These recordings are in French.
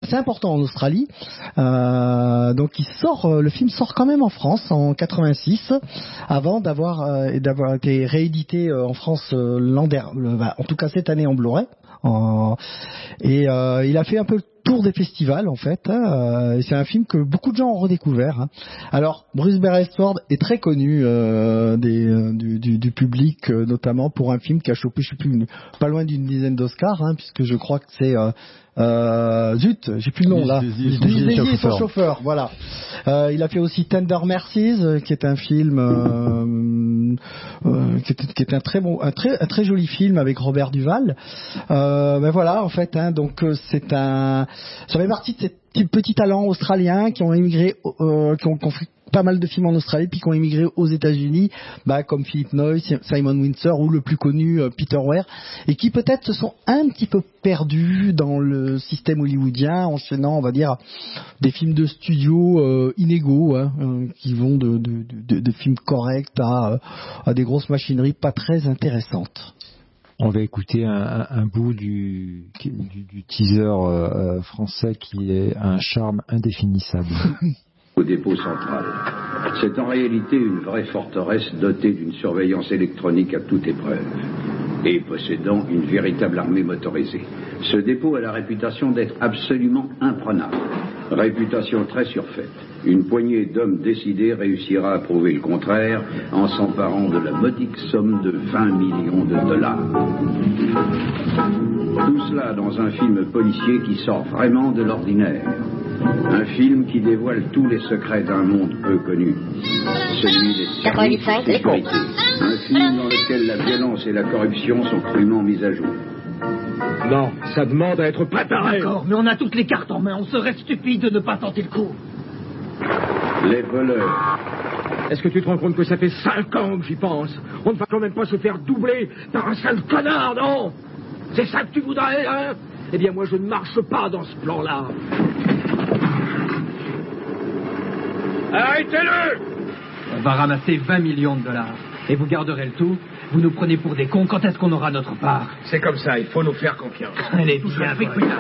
c'est important en Australie. Donc le film sort quand même en France en 86, avant d'avoir été réédité en France l'an dernier, en tout cas cette année en Blu-ray. Il a fait un peu le tour des festivals en fait. Et c'est un film que beaucoup de gens ont redécouvert. Alors Bruce Beresford est très connu du public, notamment pour un film qui a chopé, je sais plus, pas loin d'une dizaine d'Oscars, puisque je crois que c'est zut, j'ai plus le nom là. Daisy et son chauffeur. Voilà. Il a fait aussi Tender Mercies, qui est un film qui est un très joli film avec Robert Duval. Ben voilà, en fait, donc ça fait partie de ces petits talents australiens qui ont émigré, qui ont fait pas mal de films en Australie, puis qui ont émigré aux États-Unis, comme Philip Noyce, Simon Windsor ou le plus connu Peter Weir, et qui peut-être se sont un petit peu perdus dans le système hollywoodien, enchaînant, on va dire, des films de studio inégaux, qui vont de films corrects à des grosses machineries pas très intéressantes. On va écouter un bout du teaser français qui est un charme indéfinissable. Au dépôt central. C'est en réalité une vraie forteresse dotée d'une surveillance électronique à toute épreuve et possédant une véritable armée motorisée. Ce dépôt a la réputation d'être absolument imprenable. Réputation très surfaite. Une poignée d'hommes décidés réussira à prouver le contraire en s'emparant de la modique somme de 20 millions de dollars. Tout cela dans un film policier qui sort vraiment de l'ordinaire. Un film qui dévoile tous les secrets d'un monde peu connu. Celui des services de sécurité. Un film dans lequel la violence et la corruption sont crûment mises à jour. Non, ça demande à être préparé. D'accord, mais on a toutes les cartes en main. On serait stupide de ne pas tenter le coup. Les voleurs. Est-ce que tu te rends compte que ça fait 5 ans que j'y pense? On ne va quand même pas se faire doubler par un sale connard, non? C'est ça que tu voudrais, hein? Eh bien, moi, je ne marche pas dans ce plan-là. Arrêtez-le! On va ramasser 20 millions de dollars. Et vous garderez le tout. Vous nous prenez pour des cons. Quand est-ce qu'on aura notre part? C'est comme ça, il faut nous faire confiance. Allez, bien,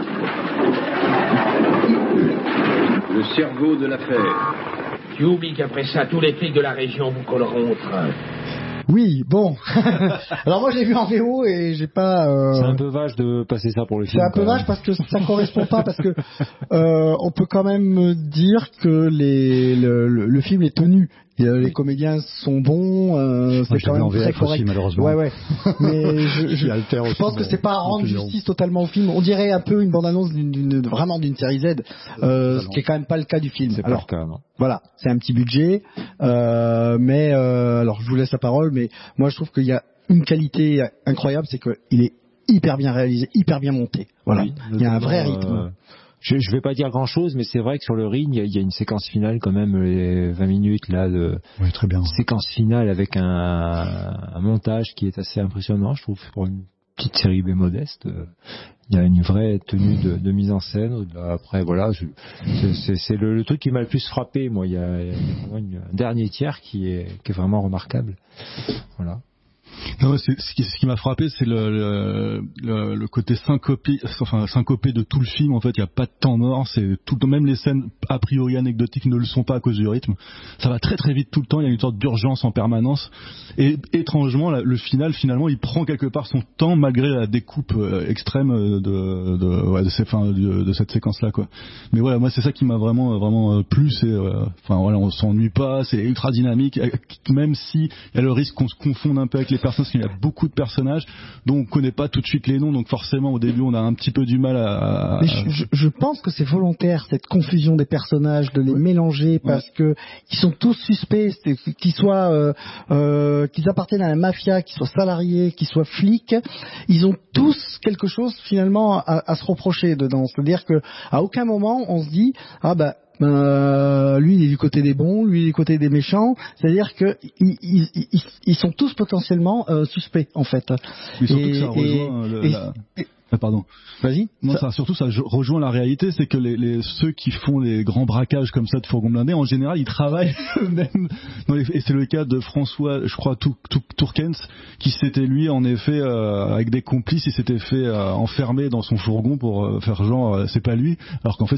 Le cerveau de l'affaire. Tu oublies qu'après ça, tous les flics de la région vous colleront au train. Oui, bon. Alors moi, je l'ai vu en VO et j'ai pas. C'est un peu vache de passer ça pour le film. C'est un peu vache parce que ça correspond pas, parce que on peut quand même dire que le film est tenu. Les comédiens sont bons, c'est quand même très correct. Aussi, malheureusement. Ouais. Mais je pense que c'est pas à rendre justice totalement au film. On dirait un peu une bande-annonce vraiment d'une série Z, ce qui est quand même pas le cas du film. C'est pas le cas, non. Voilà, c'est un petit budget, mais alors je vous laisse la parole, mais moi je trouve qu'il y a une qualité incroyable, c'est qu'il est hyper bien réalisé, hyper bien monté. Voilà, oui, il y a un vrai rythme. Je vais pas dire grand chose, mais c'est vrai que sur le ring, il y a une séquence finale quand même, les 20 minutes là, oui, très bien. Séquence finale avec un montage qui est assez impressionnant, je trouve, pour une petite série B modeste. Il y a une vraie tenue de mise en scène. Après, voilà, c'est le truc qui m'a le plus frappé, moi. Il y a vraiment un dernier tiers qui est vraiment remarquable. Voilà. Non, ce qui m'a frappé, c'est le côté syncopé de tout le film. En fait, il n'y a pas de temps mort. C'est tout, même les scènes a priori anecdotiques ne le sont pas à cause du rythme. Ça va très très vite tout le temps. Il y a une sorte d'urgence en permanence. Et étrangement, le final, finalement, il prend quelque part son temps malgré la découpe extrême de cette séquence-là, quoi. Mais voilà, moi, c'est ça qui m'a vraiment plu. C'est, on s'ennuie pas. C'est ultra dynamique, même si il y a le risque qu'on se confonde un peu avec les personnes, parce qu'il y a beaucoup de personnages dont on connaît pas tout de suite les noms, donc forcément au début on a un petit peu du mal à... Mais je pense que c'est volontaire, cette confusion des personnages, de les mélanger, parce que ils sont tous suspects, qu'ils appartiennent à la mafia, qu'ils soient salariés, qu'ils soient flics, ils ont tous quelque chose finalement à se reprocher dedans. C'est-à-dire que à aucun moment on se dit lui il est du côté des bons, lui il est du côté des méchants, c'est-à-dire que ils sont tous potentiellement suspects en fait. Mais surtout que ça rejoint pardon. Vas-y. Non, ça rejoint la réalité, c'est que ceux qui font les grands braquages comme ça de fourgons blindés, en général, ils travaillent eux-mêmes. Et c'est le cas de François, je crois, Tourkens, qui s'était lui, en effet, avec des complices, il s'était fait enfermer dans son fourgon pour faire genre, c'est pas lui, alors qu'en fait